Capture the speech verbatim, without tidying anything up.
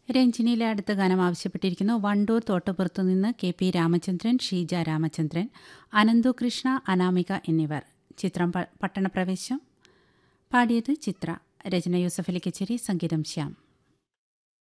രഞ്ജിനിയിലെ അടുത്ത ഗാനം ആവശ്യപ്പെട്ടിരിക്കുന്നു. വണ്ടൂർ തോട്ടപ്പുറത്തു നിന്ന് കെ പി രാമചന്ദ്രൻ, ഷീജ രാമചന്ദ്രൻ, അനന്തു കൃഷ്ണ, അനാമിക എന്നിവർ. ചിത്രം പ- പട്ടണപ്രവേശം. പാടിയത് ചിത്ര. രചന യൂസഫ് അലി കച്ചേരി, സംഗീതം ശ്യാം.